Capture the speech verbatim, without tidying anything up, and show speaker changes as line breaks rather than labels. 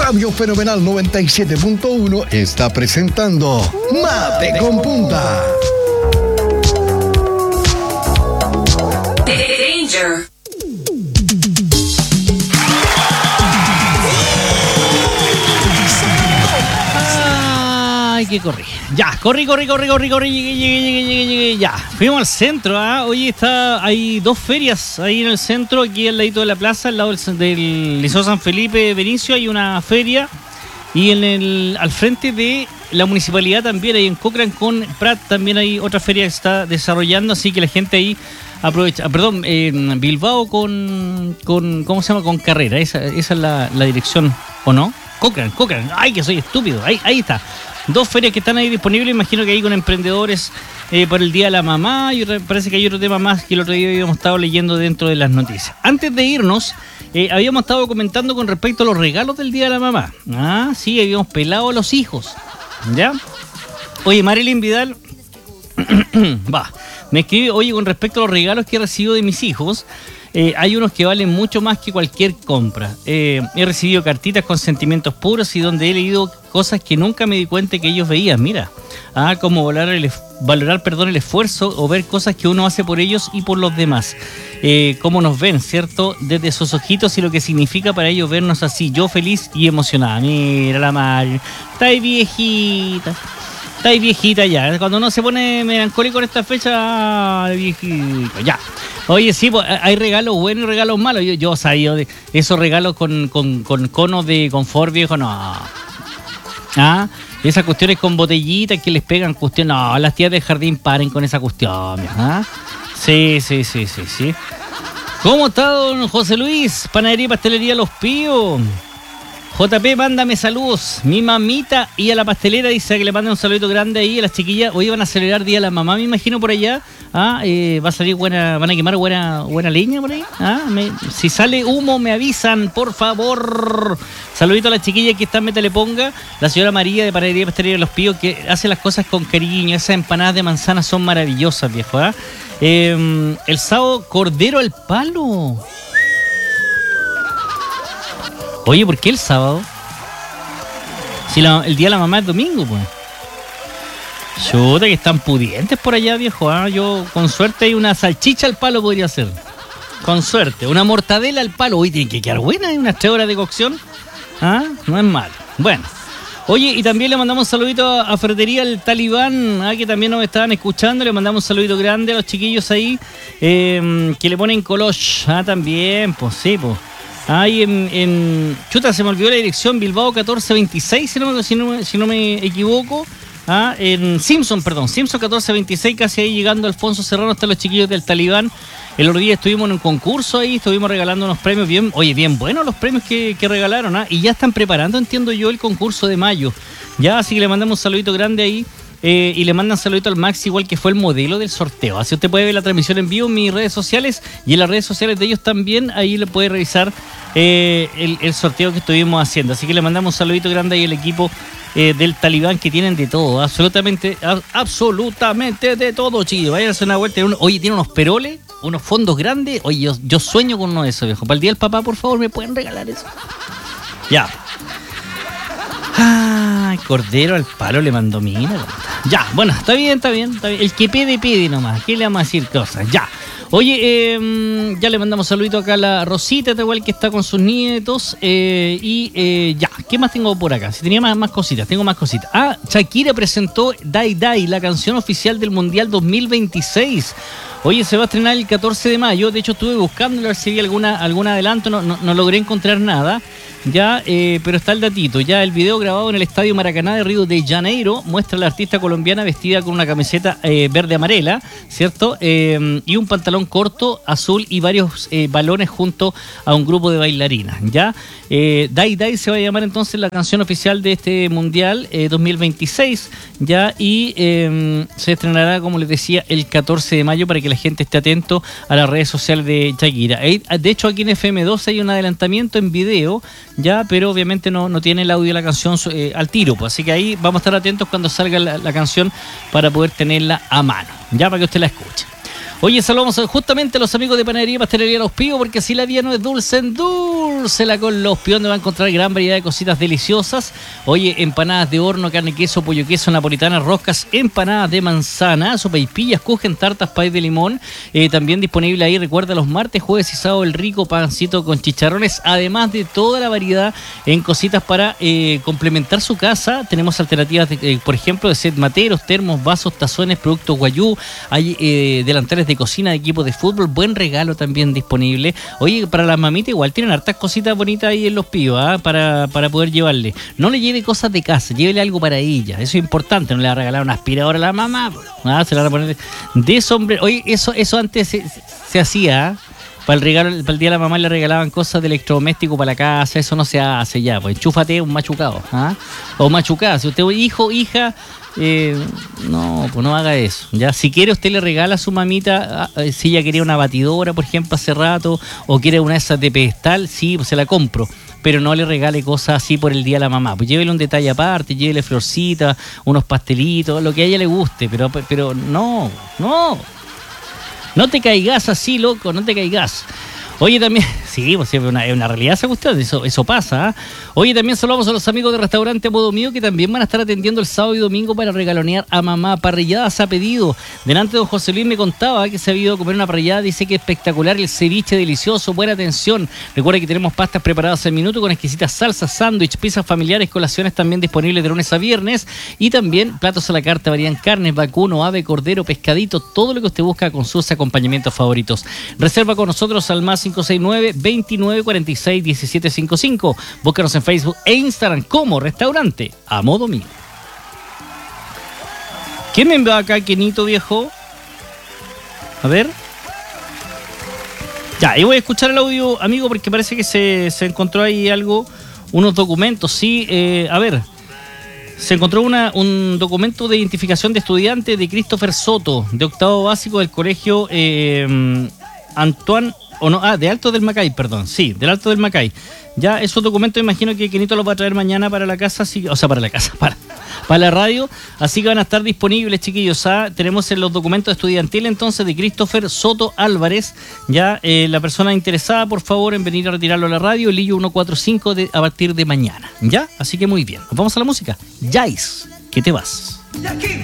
Radio Fenomenal noventa y siete punto uno está presentando Mate con Punta.
Danger.
Ay, que corrí. Ya, corrí, corrí, corrí, corrí, corrí, llegué, llegué, llegué, llegué, llegué, ya. Fuimos al centro, ¿ah? ¿eh? Hoy está, hay dos ferias ahí en el centro, aquí al ladito de la plaza, al lado del, del Liceo San Felipe Benicio, hay una feria. Y en el, al frente de la municipalidad también, ahí en Cochrane con Prat, también hay otra feria que está desarrollando, así que la gente ahí aprovecha. Perdón, en Bilbao con, con, ¿cómo se llama? Con Carrera, esa, esa es la, la dirección, ¿o no? Cochrane, Cochrane, ay, que soy estúpido, ahí, ahí está. Dos ferias que están ahí disponibles, imagino que ahí con emprendedores eh, por el Día de la Mamá, y otra, parece que hay otro tema más que el otro día habíamos estado leyendo dentro de las noticias. Antes de irnos, eh, habíamos estado comentando con respecto a los regalos del Día de la Mamá. Ah, sí, habíamos pelado a los hijos, ¿ya? Oye, Marilyn Vidal, va, me escribe, oye, con respecto a los regalos que he recibido de mis hijos, Eh, hay unos que valen mucho más que cualquier compra. Eh, he recibido cartitas con sentimientos puros y donde he leído cosas que nunca me di cuenta que ellos veían. Mira, ah, como valorar, el, valorar perdón, el esfuerzo o ver cosas que uno hace por ellos y por los demás. Eh, cómo nos ven, ¿cierto? Desde sus ojitos y lo que significa para ellos vernos así. Yo feliz y emocionada. Mira la madre. Está ahí viejita. Está ahí viejita ya. Cuando uno se pone melancólico en esta fecha, viejito, ya. Oye, sí, pues, hay regalos buenos y regalos malos. Yo, yo sabía de esos regalos con, con, con conos de confort, viejo, no. Ah, esas cuestiones con botellitas que les pegan cuestiones. No, las tías del jardín paren con esa cuestión, ¿ah? Sí, sí, sí, sí, sí. ¿Cómo está don José Luis? Panadería y Pastelería Los Píos. J P, mándame saludos. Mi mamita y a la pastelera dice que le manden un saludito grande ahí a las chiquillas. Hoy van a celebrar Día de la Mamá, me imagino, por allá. Ah, eh, va a salir buena, van a quemar buena, buena leña por ahí. Ah, me, si sale humo me avisan, por favor. Saludito a las chiquillas que están en Teleponga. La señora María de Panadería y Pastelería de Los Píos, que hace las cosas con cariño. Esas empanadas de manzana son maravillosas, viejo. ¿Ah? Eh, el sábado, cordero al palo. Oye, ¿por qué el sábado? Si la, el Día de la Mamá es domingo, pues. Chuta, que están pudientes por allá, viejo. ¿Ah? Yo, con suerte, hay una salchicha al palo podría hacer. Con suerte. Una mortadela al palo. Uy, tiene que quedar buena. Hay unas tres horas de cocción. ¿Ah? No es malo. Bueno. Oye, y también le mandamos un saludito a, a Ferretería El Talibán, ¿ah? Que también nos estaban escuchando. Le mandamos un saludito grande a los chiquillos ahí, eh, que le ponen coloch. Ah, también, pues sí, pues. Ahí en, en... Chuta, se me olvidó la dirección. Bilbao catorce veintiséis, si no me, si no, si no me equivoco. Ah, en Simpson, perdón. Simpson catorce veintiséis, casi ahí llegando Alfonso Serrano hasta los chiquillos del Talibán. El otro día estuvimos en un concurso ahí, estuvimos regalando unos premios bien, oye, bien buenos los premios que, que regalaron. ¿Ah? Y ya están preparando, entiendo yo, el concurso de mayo. Ya, así que le mandamos un saludito grande ahí. Eh, y le mandan saludito al Max, igual que fue el modelo del sorteo. Así usted puede ver la transmisión en vivo en mis redes sociales y en las redes sociales de ellos también. Ahí le puede revisar eh, el, el sorteo que estuvimos haciendo. Así que le mandamos un saludito grande ahí al equipo eh, del Talibán, que tienen de todo, absolutamente, a, absolutamente de todo, chicos. Vayan a hacer una vuelta. Oye, tiene unos peroles, unos fondos grandes. Oye, yo, yo sueño con uno de esos, viejo. Para el Día del Papá, por favor, ¿me pueden regalar eso? Ya. Ay, cordero al palo le mandó mina. Ya, bueno, está bien, está bien, está bien. El que pide, pide nomás. ¿Qué le vamos a decir cosas? Ya. Oye, eh, ya le mandamos saludito acá a la Rosita, igual que está con sus nietos. Eh, y eh, ya, ¿qué más tengo por acá? Si tenía más, más cositas, tengo más cositas. Ah, Shakira presentó Dai Dai, la canción oficial del Mundial dos mil veintiséis. Oye, se va a estrenar el catorce de mayo. De hecho, estuve buscando a ver si había alguna, algún adelanto. No, no, no logré encontrar nada. Ya, eh, pero está el datito. Ya el video grabado en el Estadio Maracaná de Río de Janeiro muestra a la artista colombiana vestida con una camiseta eh, verde-amarela, ¿cierto? Eh, y un pantalón corto, azul y varios eh, balones junto a un grupo de bailarinas, ¿ya? Eh, Dai Dai se va a llamar entonces la canción oficial de este Mundial eh, dos mil veintiséis, ¿ya? Y eh, se estrenará, como les decía, el catorce de mayo para que la gente esté atento a las redes sociales de Shakira. De hecho, aquí en F M dos hay un adelantamiento en video, ya, pero obviamente no, no tiene el audio de la canción eh, al tiro, pues, así que ahí vamos a estar atentos cuando salga la, la canción para poder tenerla a mano, ya, para que usted la escuche. Oye, saludamos justamente a los amigos de Panadería y Pastelería Los Píos, porque si la vida no es dulce, endulcela con Los Píos, donde va a encontrar gran variedad de cositas deliciosas. Oye, empanadas de horno, carne, queso, pollo, queso, napolitanas, roscas, empanadas de manzana, sopaipillas, kuchen, tartas, pay de limón. Eh, también disponible ahí, recuerda, los martes, jueves y sábado, el rico pancito con chicharrones, además de toda la variedad en cositas para eh, complementar su casa. Tenemos alternativas, de, eh, por ejemplo, de set materos, termos, vasos, tazones, productos guayú, hay eh, delantales de cocina, de equipos de fútbol, buen regalo también disponible. Oye, para las mamitas igual tienen hartas cositas bonitas ahí en Los Píos, ¿eh? para, para poder llevarle. No le lleve cosas de casa, llévele algo para ella, eso es importante. No le va a regalar una aspiradora a la mamá, ¿ah? Se la van a poner de sombrero. Oye, eso, eso antes se, se hacía, ¿eh? Para el regalo, para el día de la mamá le regalaban cosas de electrodoméstico para la casa, eso no se hace ya, pues enchúfate un machucado, ¿ah? O machucada, si usted es hijo, hija, eh, no, pues no haga eso, ya. Si quiere usted le regala a su mamita, si ella quería una batidora, por ejemplo, hace rato, o quiere una de esas de pedestal, sí, pues se la compro. Pero no le regale cosas así por el día de la mamá. Pues llévele un detalle aparte, llévele florcitas, unos pastelitos, lo que a ella le guste, pero, pero no, no. No te caigas así, loco, no te caigas. Oye, también, sí, pues es una, es una realidad esa cuestión, eso, eso pasa. ¿eh? Oye, también saludamos a los amigos del restaurante Modo Mío, que también van a estar atendiendo el sábado y domingo para regalonear a mamá. Parrilladas a pedido. Delante don José Luis me contaba que se ha ido a comer una parrillada, dice que espectacular, el ceviche delicioso, buena atención. Recuerda que tenemos pastas preparadas al minuto con exquisitas salsas, sándwich, pizzas familiares, colaciones también disponibles de lunes a viernes, y también platos a la carta, varían carnes, vacuno, ave, cordero, pescadito, todo lo que usted busca con sus acompañamientos favoritos. Reserva con nosotros al más cinco seis nueve, veintinueve cuarenta y seis, diecisiete cincuenta y cinco. Búscanos en Facebook e Instagram como Restaurante a Modo Mío. ¿Quién me envió acá, Kenito, viejo? A ver. Ya, ahí voy a escuchar el audio, amigo, porque parece que se, se encontró ahí algo, unos documentos, sí. Eh, a ver, se encontró una, un documento de identificación de estudiante de Christopher Soto, de octavo básico del colegio eh, Antoine... O no, ah, de Alto del Macay, perdón, sí, del Alto del Macay. Ya esos documentos imagino que Kenito los va a traer mañana para la casa, así, o sea, para la casa, para, para la radio, así que van a estar disponibles, chiquillos. ¿ah? Tenemos en los documentos estudiantiles entonces de Christopher Soto Álvarez, ya eh, la persona interesada, por favor, en venir a retirarlo a la radio, el I U ciento cuarenta y cinco de, a partir de mañana, ¿ya? Así que muy bien, nos vamos a la música. Yais, que te vas.
De aquí